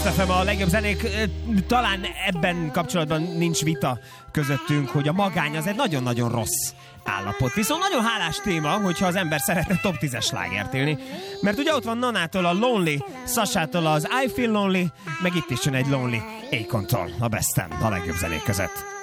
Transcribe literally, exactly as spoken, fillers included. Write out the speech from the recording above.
Kiss ef em a legjobb zenék. Talán ebben kapcsolatban nincs vita közöttünk, hogy a magány az egy nagyon-nagyon rossz állapot. Viszont nagyon hálás téma, hogyha az ember szeretne top tízes slágert élni. Mert ugye ott van Nanától a Lonely, Sasától az I Feel Lonely, meg itt is jön egy Lonely Akontól a Bestem a legjobb zenék között.